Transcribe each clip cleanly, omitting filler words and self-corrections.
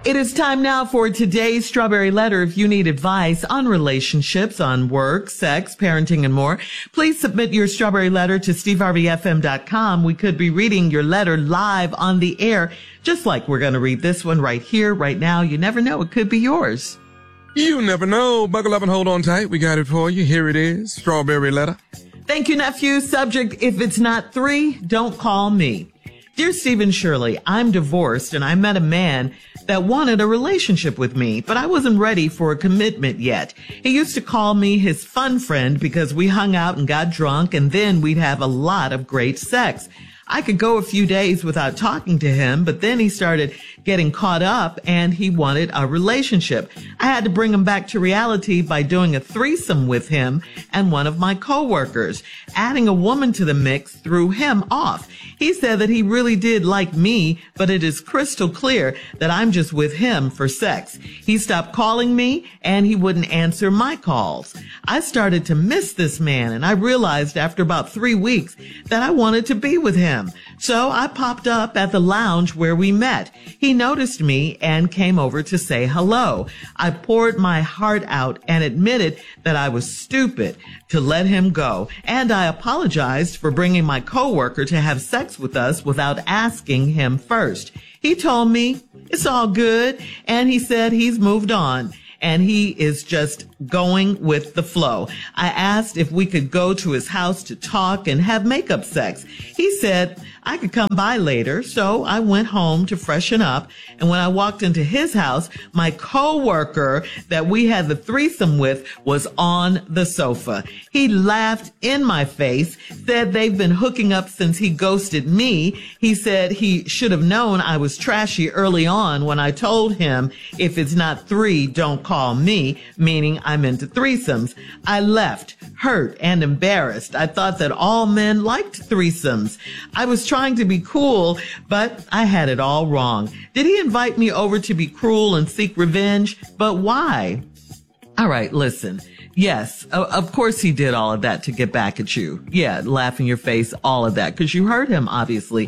It is time now for today's Strawberry Letter. If you need advice on relationships, on work, sex, parenting, and more, please submit your Strawberry Letter to steveharveyfm.com. We could be reading your letter live on the air, just like we're going to read this one right here, right now. You never know. It could be yours. You never know. Buckle up and hold on tight. We got it for you. Here it is. Strawberry Letter. Thank you, nephew. Subject, if it's not 3, don't call me. Dear Stephen Shirley, I'm divorced and I met a man that wanted a relationship with me, but I wasn't ready for a commitment yet. He used to call me his fun friend because we hung out and got drunk, and then we'd have a lot of great sex. I could go a few days without talking to him, but then he started getting caught up and he wanted a relationship. I had to bring him back to reality by doing a threesome with him and one of my coworkers. Adding a woman to the mix threw him off. He said that he really did like me, but it is crystal clear that I'm just with him for sex. He stopped calling me and he wouldn't answer my calls. I started to miss this man, and I realized after about 3 weeks that I wanted to be with him. So I popped up at the lounge where we met. He noticed me and came over to say hello. I poured my heart out and admitted that I was stupid to let him go. And I apologized for bringing my coworker to have sex with us without asking him first. He told me it's all good, and he said he's moved on and he is just going with the flow. I asked if we could go to his house to talk and have makeup sex. He said I could come by later, so I went home to freshen up, and when I walked into his house, my coworker that we had the threesome with was on the sofa. He laughed in my face, said they've been hooking up since he ghosted me. He said he should have known I was trashy early on when I told him, if it's not 3, don't call me, meaning I'm into threesomes. I left, hurt and embarrassed. I thought that all men liked threesomes. I was trying to be cool, but I had it all wrong. Did he invite me over to be cruel and seek revenge? But why? All right, listen. Yes, of course he did all of that to get back at you. Yeah, laugh in your face, all of that, because you hurt him, obviously.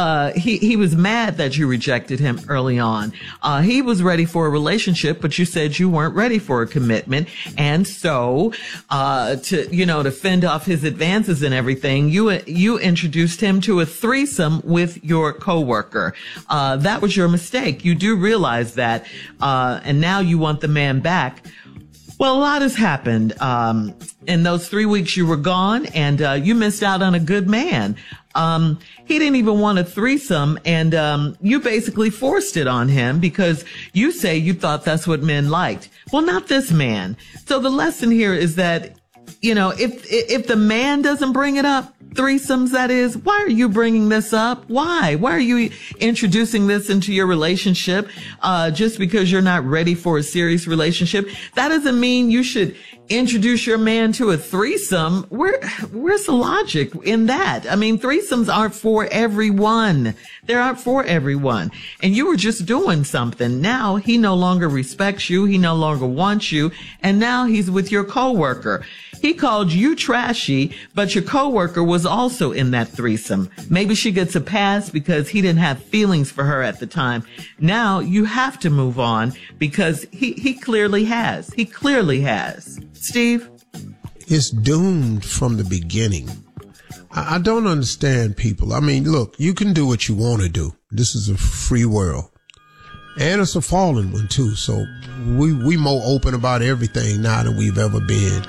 He was mad that you rejected him early on. He was ready for a relationship, but you said you weren't ready for a commitment. And so, to fend off his advances and everything, you introduced him to a threesome with your coworker. That was your mistake. You do realize that. And now you want the man back. Well, a lot has happened. In those 3 weeks you were gone, and you missed out on a good man. He didn't even want a threesome, and you basically forced it on him because you say you thought that's what men liked. Well, not this man. So the lesson here is that, if the man doesn't bring it up, threesomes, that is, why are you bringing this up? Why are you introducing this into your relationship? Just because you're not ready for a serious relationship, that doesn't mean you should introduce your man to a threesome. Where's the logic in that? I mean, threesomes aren't for everyone. They aren't for everyone. And you were just doing something. Now he no longer respects you. He no longer wants you. And now he's with your coworker. He called you trashy, but your coworker was also in that threesome. Maybe she gets a pass because he didn't have feelings for her at the time. Now you have to move on because he clearly has. He clearly has. Steve? It's doomed from the beginning. I don't understand people. I mean, look, you can do what you want to do. This is a free world. And it's a fallen one too. So we more open about everything now than we've ever been.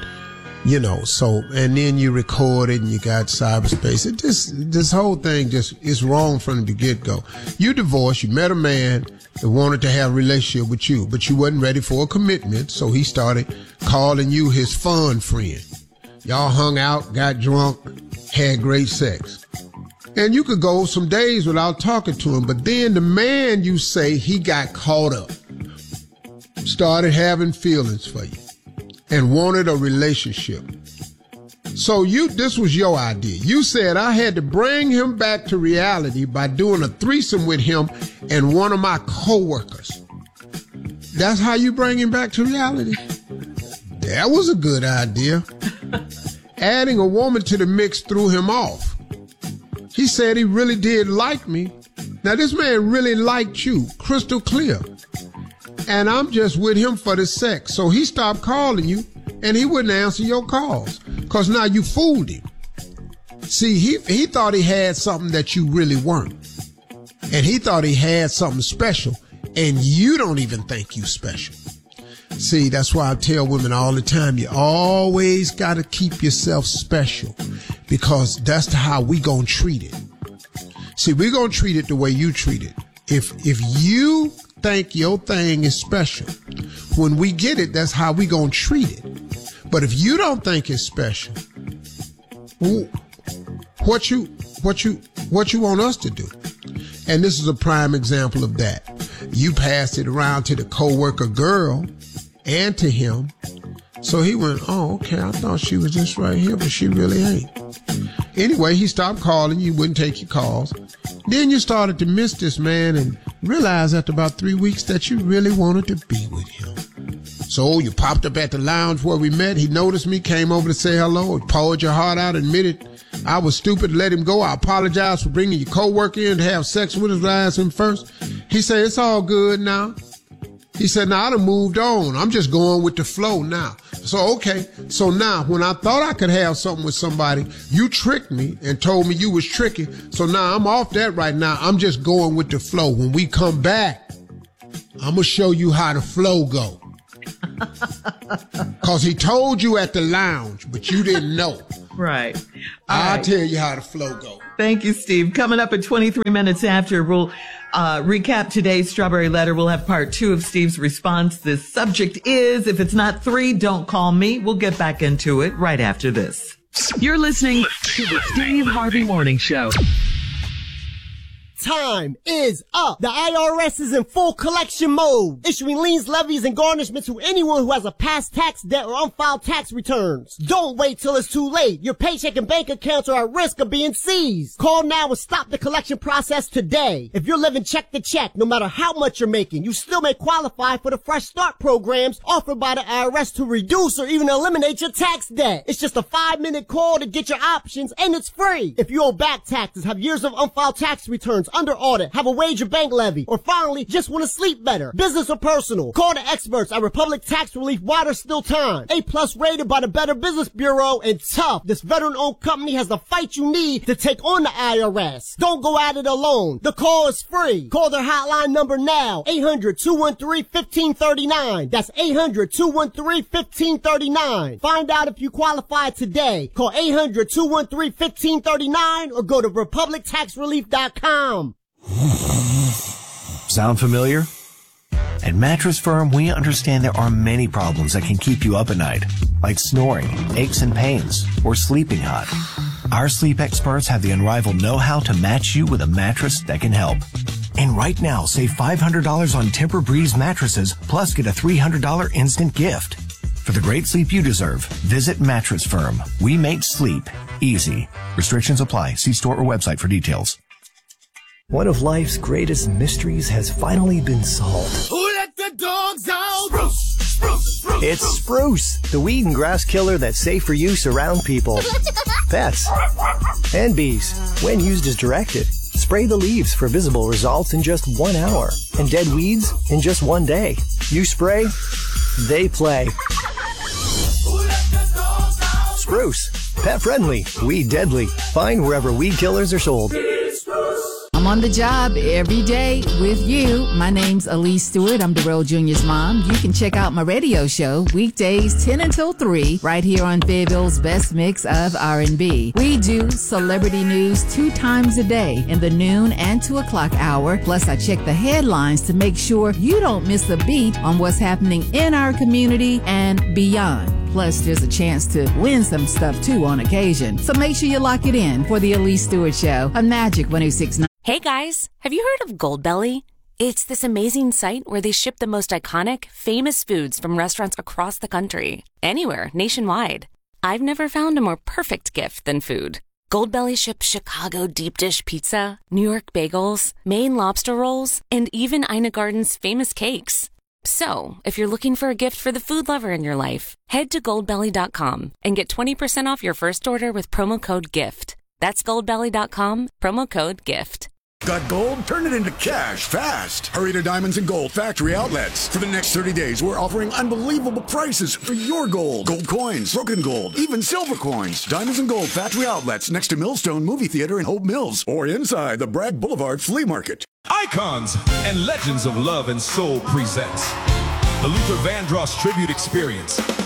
And then you record it and you got cyberspace. This whole thing is wrong from the get-go. You divorced, you met a man that wanted to have a relationship with you, but you wasn't ready for a commitment, so he started calling you his fun friend. Y'all hung out, got drunk, had great sex. And you could go some days without talking to him, but then the man, you say, he got caught up, started having feelings for you, and wanted a relationship. So this was your idea. You said I had to bring him back to reality by doing a threesome with him and one of my coworkers. That's how you bring him back to reality? That was a good idea. Adding a woman to the mix threw him off. He said he really did like me. Now this man really liked you, crystal clear. and I'm just with him for the sex. So he stopped calling you, and he wouldn't answer your calls, because now you fooled him. See, he thought he had something that you really weren't. And he thought he had something special, and you don't even think you special. See, that's why I tell women all the time, you always got to keep yourself special, because that's how we gonna treat it. See, we're gonna treat it the way you treat it. If you think your thing is special, when we get it, that's how we gonna treat it. But if you don't think it's special, what you want us to do? And this is a prime example of that. You passed it around to the coworker girl and to him. So he went, oh, okay, I thought she was just right here, but she really ain't. Anyway, he stopped calling you, wouldn't take your calls. Then you started to miss this man and realized after about 3 weeks that you really wanted to be with him. So you popped up at the lounge where we met. He noticed me, came over to say hello, poured your heart out, admitted I was stupid to let him go. I apologize for bringing your coworker in to have sex with his ass him first. He said, it's all good now. He said, now I done moved on. I'm just going with the flow now. So, okay. So now when I thought I could have something with somebody, you tricked me and told me you was tricky. So now I'm off that right now. I'm just going with the flow. When we come back, I'm going to show you how the flow go. Cause he told you at the lounge, but you didn't know. Right. I'll tell you how the flow go. Thank you, Steve. Coming up at 23 minutes after, we'll recap today's Strawberry Letter. We'll have part 2 of Steve's response. The subject is, if it's not 3, don't call me. We'll get back into it right after this. You're listening to the Steve Harvey Morning Show. Time is up. The IRS is in full collection mode, issuing liens, levies, and garnishments to anyone who has a past tax debt or unfiled tax returns. Don't wait till it's too late. Your paycheck and bank accounts are at risk of being seized. Call now and stop the collection process today. If you're living check to check, no matter how much you're making, you still may qualify for the Fresh Start programs offered by the IRS to reduce or even eliminate your tax debt. It's just a 5-minute call to get your options, and it's free. If you owe back taxes, have years of unfiled tax returns, under audit, have a wage or bank levy, or finally just want to sleep better, business or personal, call the experts at Republic Tax Relief while there's still time. A+ rated by the Better Business Bureau, and tough. This veteran-owned company has the fight you need to take on the IRS. Don't go at it alone. The call is free. Call their hotline number now, 800-213-1539. That's 800-213-1539. Find out if you qualify today. Call 800-213-1539 or go to republictaxrelief.com. Sound familiar? At Mattress Firm, we understand there are many problems that can keep you up at night, like snoring, aches and pains, or sleeping hot. Our sleep experts have the unrivaled know-how to match you with a mattress that can help. And right now, save $500 on Tempur-Breeze mattresses, plus get a $300 instant gift. For the great sleep you deserve, visit Mattress Firm. We make sleep easy. Restrictions apply. See store or website for details. One of life's greatest mysteries has finally been solved. Who let the dogs out? Spruce. It's Spruce, the weed and grass killer that's safe for use around people, pets, and bees. When used as directed, spray the leaves for visible results in just 1 hour, and dead weeds in just 1 day. You spray, they play. Spruce, pet friendly, weed deadly. Find wherever weed killers are sold. I'm on the job every day with you. My name's Elise Stewart. I'm Darrell Jr.'s mom. You can check out my radio show weekdays 10 until 3 right here on Fayetteville's best mix of R&B. We do celebrity news 2 times a day in the noon and 2 o'clock hour. Plus, I check the headlines to make sure you don't miss a beat on what's happening in our community and beyond. Plus, there's a chance to win some stuff, too, on occasion. So make sure you lock it in for the Elise Stewart Show on Magic 106.9. Hey guys, have you heard of Goldbelly? It's this amazing site where they ship the most iconic, famous foods from restaurants across the country, anywhere, nationwide. I've never found a more perfect gift than food. Goldbelly ships Chicago deep dish pizza, New York bagels, Maine lobster rolls, and even Ina Garden's famous cakes. So, if you're looking for a gift for the food lover in your life, head to goldbelly.com and get 20% off your first order with promo code GIFT. That's goldbelly.com, promo code GIFT. Got gold? Turn it into cash fast. Hurry to Diamonds and Gold Factory Outlets. For the next 30 days, we're offering unbelievable prices for your gold. Gold coins, broken gold, even silver coins. Diamonds and Gold Factory Outlets next to Millstone Movie Theater in Hope Mills or inside the Bragg Boulevard Flea Market. Icons and Legends of Love and Soul presents the Luther Vandross Tribute Experience.